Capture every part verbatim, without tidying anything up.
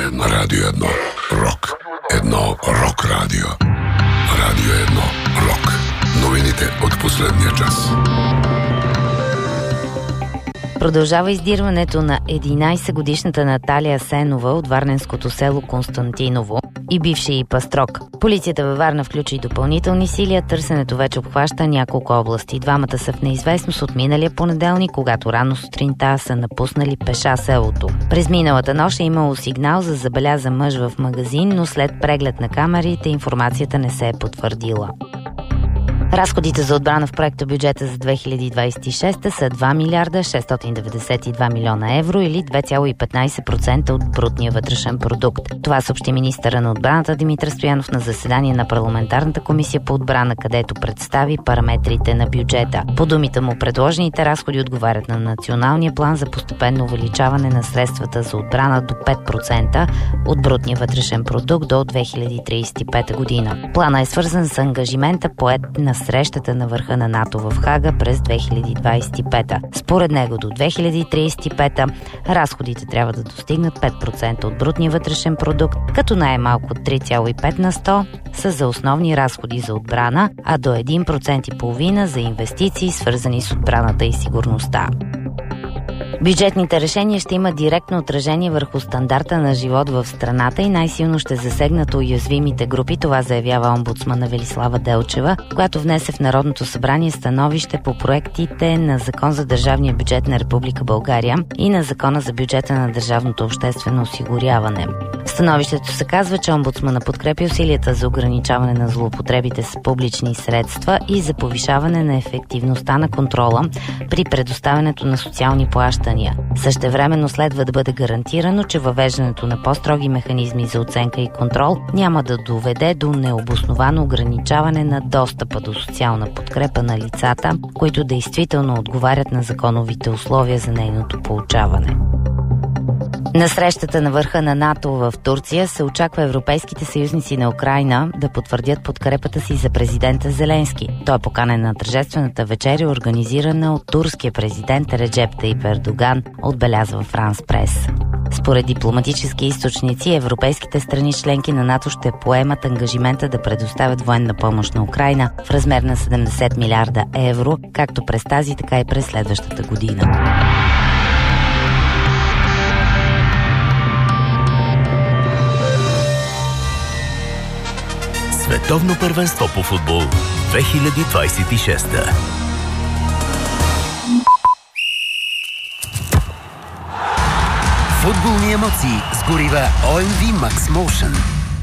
на Радио едно. Рок. Едно рок радио. Радио едно. Рок. Новините от последния час. Продължава издирването на единайсетгодишната Наталия Сенова от варненското село Константиново и бившия и пастрок. Полицията във Варна включи допълнителни сили, а търсенето вече обхваща няколко области. Двамата са в неизвестност от миналия понеделник, когато рано сутринта са напуснали пеша селото. През миналата нощ е имало сигнал за забелязан мъж в магазин, но след преглед на камерите информацията не се е потвърдила. Разходите за отбрана в проекта бюджета за две хиляди двадесет и шеста са два милиарда шестстотин деветдесет и два милиона евро или две цяло и петнайсет процента от брутния вътрешен продукт. Това съобщи министъра на отбраната Димитър Стоянов на заседание на парламентарната комисия по отбрана, където представи параметрите на бюджета. По думите му, предложените разходи отговарят на националния план за постепенно увеличаване на средствата за отбрана до пет процента от брутния вътрешен продукт до две хиляди тридесет и пета година. Планът е свързан с ангажимента поет на срещата на върха на НАТО в Хага през две хиляди двадесет и пета. Според него до две хиляди тридесет и пета разходите трябва да достигнат пет процента от брутния вътрешен продукт, като най-малко три цяло и пет на сто са за основни разходи за отбрана, а до един процент и половина за инвестиции, свързани с отбраната и сигурността. Бюджетните решения ще имат директно отражение върху стандарта на живот в страната и най-силно ще засегнат уязвимите групи. Това заявява омбудсмана Велислава Делчева, която внесе в Народното събрание становище по проектите на Закон за държавния бюджет на Република България и на Закона за бюджета на държавното обществено осигуряване. В становището се казва, че омбудсмана подкрепи усилията за ограничаване на злоупотребите с публични средства и за повишаване на ефективността на контрола при предоставянето на социални плащания. Същевременно следва да бъде гарантирано, че въвеждането на по-строги механизми за оценка и контрол няма да доведе до необосновано ограничаване на достъпа до социална подкрепа на лицата, които действително отговарят на законовите условия за нейното получаване. На срещата на върха на НАТО в Турция се очаква европейските съюзници на Украйна да потвърдят подкрепата си за президента Зеленски. Той е поканен на тържествената вечеря, организирана от турския президент Реджеп Таип Ердоган, отбелязва Франс Прес. Според дипломатически източници, европейските страни членки на НАТО ще поемат ангажимента да предоставят военна помощ на Украйна в размер на седемдесет милиарда евро, както през тази, така и през следващата година. Световно първенство по футбол две хиляди двадесет и шеста. Футболни емоции с горива О Ем Ви Max Motion.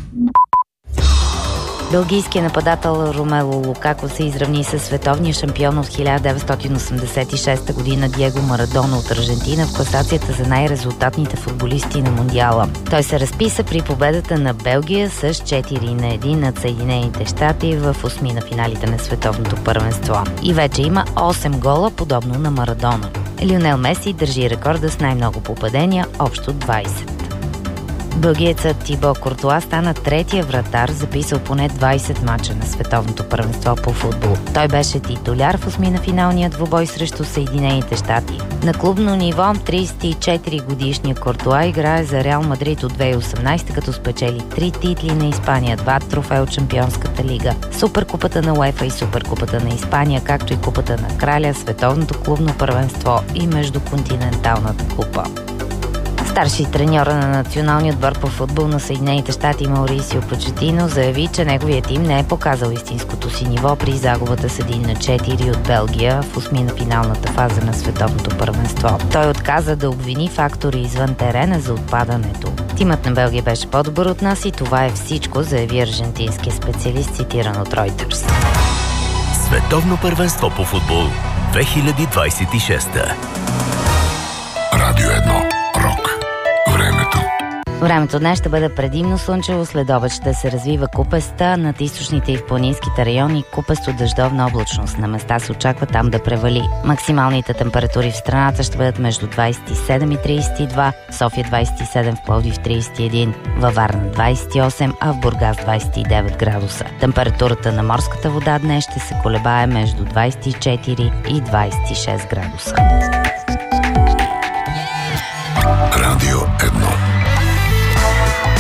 Белгийският нападател Ромело Лукако се изравни със световния шампион от хиляда деветстотин осемдесет и шеста година Диего Марадона от Аржентина в класацията за най-резултатните футболисти на Мондиала. Той се разписа при победата на Белгия с четири на едно над Съединените щати в осми на финалите на световното първенство. И вече има осем гола, подобно на Марадона. Лионел Меси държи рекорда с най-много попадения, общо двадесет. Бългиецът Тибо Куртуа стана третия вратар, записал поне двадесет мача на световното първенство по футбол. Той беше титуляр в осми на финалния двубой срещу Съединените щати. На клубно ниво тридесет и четири годишният Куртуа играе за Реал Мадрид от две хиляди и осемнадесета, като спечели три титли на Испания, два трофея от Шампионската лига, Суперкупата на УЕФА и Суперкупата на Испания, както и Купата на краля, световното клубно първенство и Междуконтиненталната купа. Старши треньора на националния отбор по футбол на Съединените щати Маурисио Почетино заяви, че неговият тим не е показал истинското си ниво при загубата с един на четири от Белгия в осми на финалната фаза на световното първенство. Той отказа да обвини фактори извън терена за отпадането. Тимът на Белгия беше по-добър от нас и това е всичко, заяви аржентинския специалист, цитиран от Reuters. Световно първенство по футбол две хиляди двадесет и шеста. Радио едно. Рок. Времето. Времето днес ще бъде предимно слънчево, след обед ще се развива купеста, над източните и в планинските райони купесто дъждовна облачност. На места се очаква там да превали. Максималните температури в страната ще бъдат между двадесет и седем и тридесет и два, в София двадесет и седем, в Пловдив тридесет и един, във Варна двадесет и осем, а в Бургас двадесет и девет градуса. Температурата на морската вода днес ще се колебае между двадесет и четири и двадесет и шест градуса.